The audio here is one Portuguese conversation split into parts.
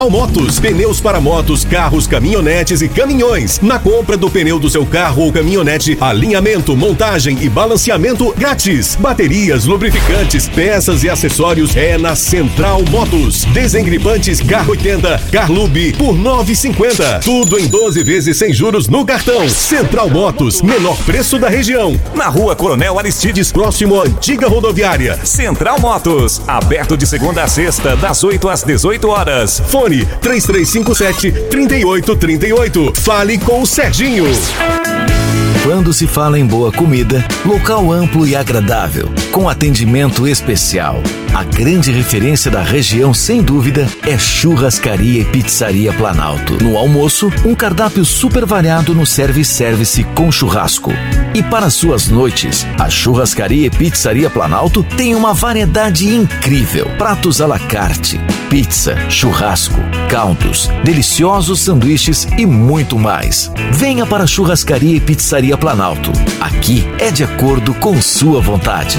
Motos, pneus para motos, carros, caminhonetes e caminhões. Na compra do pneu do seu carro ou caminhonete, alinhamento, montagem e balanceamento grátis. Baterias, lubrificantes, peças e acessórios é na Central Motos. Desengripantes Car 80, Carlube por R$ 9,50. Tudo em 12 vezes sem juros no cartão. Central Motos, menor preço da região. Na Rua Coronel Aristides, próximo à antiga rodoviária. Central Motos, aberto de segunda a sexta, das 8 às 18 horas. Fone 3357-3838. Fale com o Serginho. Quando se fala em boa comida, local amplo e agradável, com atendimento especial. A grande referência da região, sem dúvida, é Churrascaria e Pizzaria Planalto. No almoço, um cardápio super variado no self-service com churrasco. E para suas noites, a Churrascaria e Pizzaria Planalto tem uma variedade incrível. Pratos à la carte, pizza, churrasco, caldos, deliciosos sanduíches e muito mais. Venha para a Churrascaria e Pizzaria Planalto. Aqui é de acordo com sua vontade.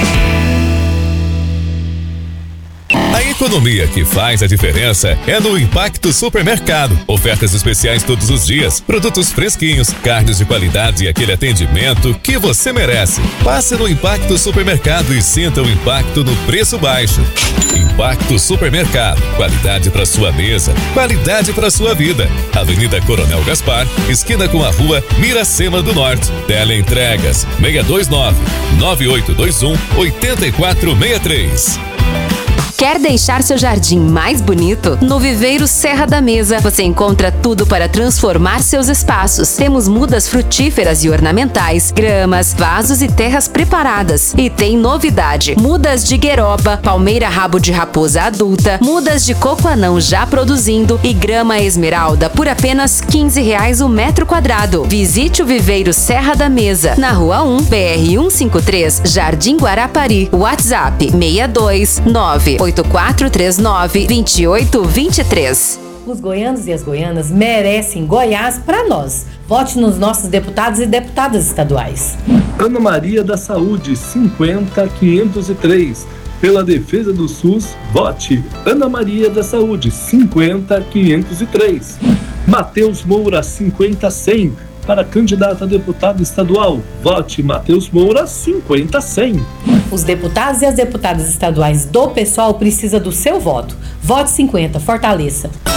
A economia que faz a diferença é no Impacto Supermercado. Ofertas especiais todos os dias, produtos fresquinhos, carnes de qualidade e aquele atendimento que você merece. Passe no Impacto Supermercado e sinta o impacto no preço baixo. Impacto Supermercado, qualidade para sua mesa, qualidade para sua vida. Avenida Coronel Gaspar, esquina com a Rua Miracema do Norte. Teleentregas 629-9821-8463. Quer deixar seu jardim mais bonito? No Viveiro Serra da Mesa, você encontra tudo para transformar seus espaços. Temos mudas frutíferas e ornamentais, gramas, vasos e terras preparadas. E tem novidade: mudas de gueroba, palmeira rabo de raposa adulta, mudas de coco anão já produzindo e grama esmeralda por apenas R$ 15 o metro quadrado. Visite o Viveiro Serra da Mesa, na Rua 1, BR 153, Jardim Guarapari. WhatsApp 629-8439-2823. Os goianos e as goianas merecem Goiás para nós. Vote nos nossos deputados e deputadas estaduais. Ana Maria da Saúde, 50.503. Pela defesa do SUS, vote Ana Maria da Saúde, 50.503. Matheus Moura, 50.100. Para candidato a deputado estadual, vote Matheus Moura, 50.100. Os deputados e as deputadas estaduais do PSOL precisam do seu voto. Vote 50, fortaleça.